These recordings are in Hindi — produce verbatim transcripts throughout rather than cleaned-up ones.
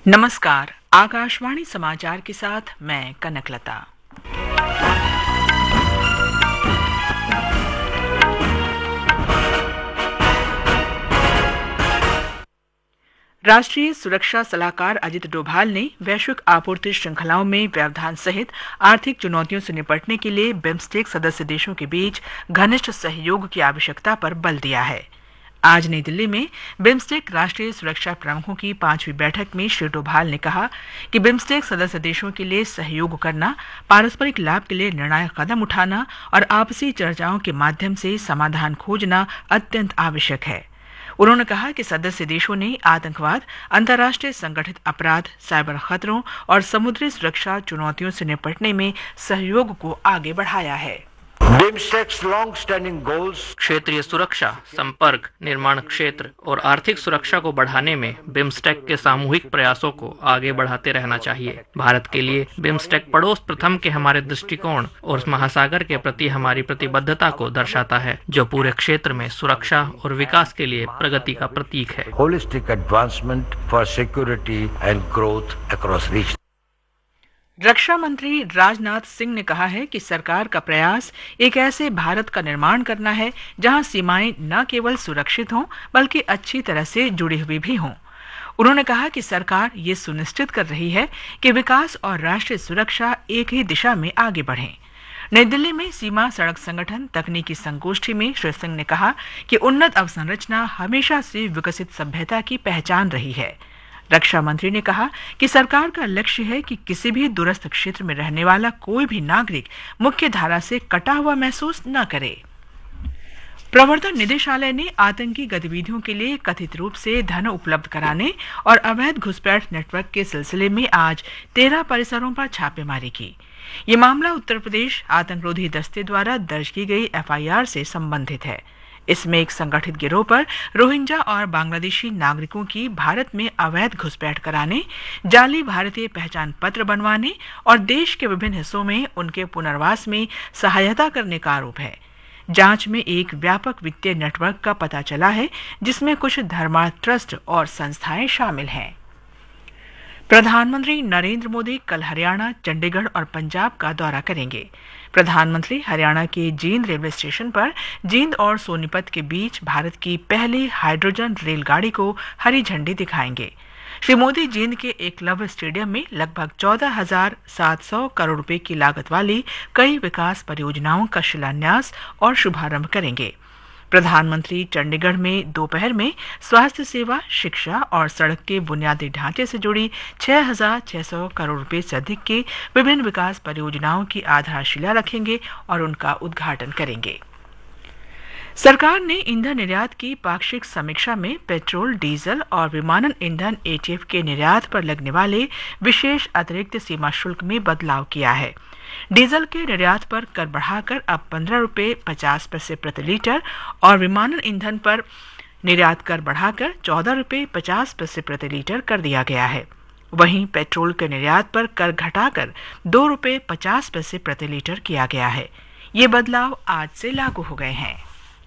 नमस्कार, आकाशवाणी समाचार के साथ मैं कनकलता। राष्ट्रीय सुरक्षा सलाहकार अजित डोभाल ने वैश्विक आपूर्ति श्रृंखलाओं में व्यवधान सहित आर्थिक चुनौतियों से निपटने के लिए बिम्स्टेक सदस्य देशों के बीच घनिष्ठ सहयोग की आवश्यकता पर बल दिया है। आज नई दिल्ली में बिम्स्टेक राष्ट्रीय सुरक्षा प्रमुखों की पांचवी बैठक में श्री डोभाल ने कहा कि बिम्स्टेक सदस्य देशों के लिए सहयोग करना, पारस्परिक लाभ के लिए निर्णायक कदम उठाना और आपसी चर्चाओं के माध्यम से समाधान खोजना अत्यंत आवश्यक है। उन्होंने कहा कि सदस्य देशों ने आतंकवाद, अंतर्राष्ट्रीय संगठित अपराध, साइबर खतरों और समुद्री सुरक्षा चुनौतियों से निपटने में सहयोग को आगे बढ़ाया है। क्षेत्रीय सुरक्षा, संपर्क, निर्माण क्षेत्र और आर्थिक सुरक्षा को बढ़ाने में बिम्स्टेक के सामूहिक प्रयासों को आगे बढ़ाते रहना चाहिए। भारत के लिए बिम्स्टेक पड़ोस प्रथम के हमारे दृष्टिकोण और महासागर के प्रति हमारी प्रतिबद्धता को दर्शाता है, जो पूरे क्षेत्र में सुरक्षा और विकास के लिए प्रगति का प्रतीक है। Holistic advancement for security and growth across reason. रक्षा मंत्री राजनाथ सिंह ने कहा है कि सरकार का प्रयास एक ऐसे भारत का निर्माण करना है जहां सीमाएं न केवल सुरक्षित हों बल्कि अच्छी तरह से जुड़ी हुई भी हों। उन्होंने कहा कि सरकार ये सुनिश्चित कर रही है कि विकास और राष्ट्रीय सुरक्षा एक ही दिशा में आगे बढ़ें। नई दिल्ली में सीमा सड़क संगठन तकनीकी संगोष्ठी में श्री सिंह ने कहा कि उन्नत अवसंरचना हमेशा से विकसित सभ्यता की पहचान रही है। रक्षा मंत्री ने कहा कि सरकार का लक्ष्य है कि किसी भी दूरस्थ क्षेत्र में रहने वाला कोई भी नागरिक मुख्य धारा से कटा हुआ महसूस न करे। प्रवर्तन निदेशालय ने आतंकी गतिविधियों के लिए कथित रूप से धन उपलब्ध कराने और अवैध घुसपैठ नेटवर्क के सिलसिले में आज तेरह परिसरों पर छापेमारी की। ये मामला उत्तर प्रदेश आतंकरोधी दस्ते द्वारा दर्ज की गई एफ आई आर से संबंधित है। इसमें एक संगठित गिरोह पर रोहिंग्या और बांग्लादेशी नागरिकों की भारत में अवैध घुसपैठ कराने, जाली भारतीय पहचान पत्र बनवाने और देश के विभिन्न हिस्सों में उनके पुनर्वास में सहायता करने का आरोप है। जांच में एक व्यापक वित्तीय नेटवर्क का पता चला है, जिसमें कुछ धर्मार्थ ट्रस्ट और संस्थाएं शामिल हैं। प्रधानमंत्री नरेंद्र मोदी कल हरियाणा, चंडीगढ़ और पंजाब का दौरा करेंगे। प्रधानमंत्री हरियाणा के जींद रेलवे स्टेशन पर जींद और सोनीपत के बीच भारत की पहली हाइड्रोजन रेलगाड़ी को हरी झंडी दिखाएंगे। श्री मोदी जींद के एकलव्य स्टेडियम में लगभग चौदह हजार सात सौ करोड़ रुपए की लागत वाली कई विकास परियोजनाओं का शिलान्यास और शुभारंभ करेंगे। प्रधानमंत्री चंडीगढ़ में दोपहर में स्वास्थ्य सेवा, शिक्षा और सड़क के बुनियादी ढांचे से जुड़ी छह हजार छह सौ करोड़ रुपए से अधिक की विभिन्न विकास परियोजनाओं की आधारशिला रखेंगे और उनका उद्घाटन करेंगे। सरकार ने ईंधन निर्यात की पाक्षिक समीक्षा में पेट्रोल, डीजल और विमानन ईंधन ए टी एफ के निर्यात पर लगने वाले विशेष अतिरिक्त सीमा शुल्क में बदलाव किया है। डीजल के निर्यात पर कर बढ़ाकर अब पंद्रह रुपये पचास पैसे प्रति लीटर और विमानन ईंधन पर निर्यात कर बढ़ाकर चौदह रुपये पचास पैसे प्रति लीटर कर दिया गया है। वहीं पेट्रोल के निर्यात पर कर घटाकर दो रुपये पचास पैसे प्रति लीटर किया गया है। ये बदलाव आज से लागू हो गए हैं।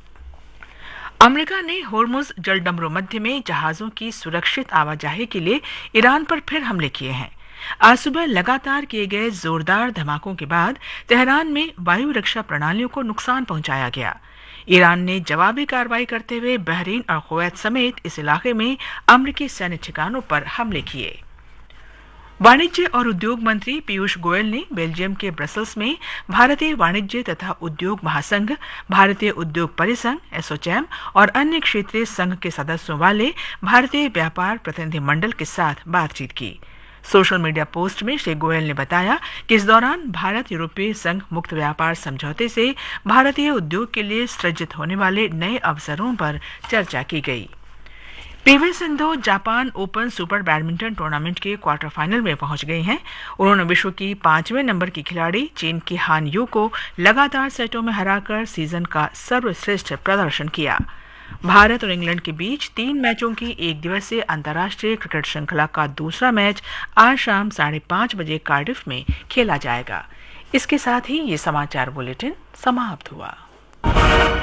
अमेरिका ने होर्मुज जलडंबरो मध्य में जहाजों की सुरक्षित आवाजाही के लिए ईरान पर फिर हमले किए हैं। आज सुबह लगातार किए गए जोरदार धमाकों के बाद तेहरान में वायु रक्षा प्रणालियों को नुकसान पहुंचाया गया। ईरान ने जवाबी कार्रवाई करते हुए बहरीन और कुवैत समेत इस इलाके में अमेरिकी सैन्य ठिकानों पर हमले किए। वाणिज्य और उद्योग मंत्री पीयूष गोयल ने बेल्जियम के ब्रसल्स में भारतीय वाणिज्य तथा उद्योग महासंघ, भारतीय उद्योग परिसंघ एसोचैम और अन्य क्षेत्रीय संघ के सदस्यों वाले भारतीय व्यापार प्रतिनिधि मंडल के साथ बातचीत की। सोशल मीडिया पोस्ट में श्री गोयल ने बताया कि इस दौरान भारत यूरोपीय संघ मुक्त व्यापार समझौते से भारतीय उद्योग के लिए सृजित होने वाले नए अवसरों पर चर्चा की गई। PV Sindhu Japan open super badminton tournament के क्वार्टर फाइनल में पहुंच गई हैं। उन्होंने विश्व की पांचवें नंबर की खिलाड़ी चीन की हान यू को लगातार सेटों में हराकर सीजन का सर्वश्रेष्ठ प्रदर्शन किया। भारत और इंग्लैंड के बीच तीन मैचों की एक दिवसीय अंतर्राष्ट्रीय क्रिकेट श्रृंखला का दूसरा मैच आज शाम साढ़े पांच बजे कार्डिफ में खेला जाएगा। इसके साथ ही ये समाचार बुलेटिन समाप्त हुआ।